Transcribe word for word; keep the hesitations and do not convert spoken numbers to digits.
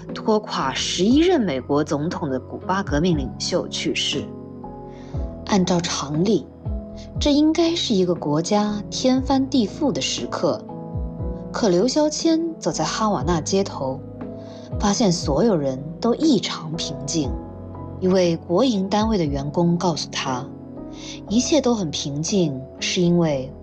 拖垮十一任美国总统的古巴革命领袖去世。按照常理，这应该是一个国家天翻地覆的时刻，可刘晓谦走在哈瓦那街头，发现所有人都异常平静。一位国营单位的员工告诉他，一切都很平静，是因为